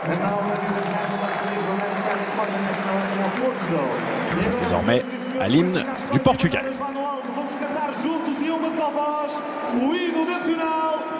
Place désormais à l'hymne du Portugal. Vamos cantar juntos e uma só voz o hino nacional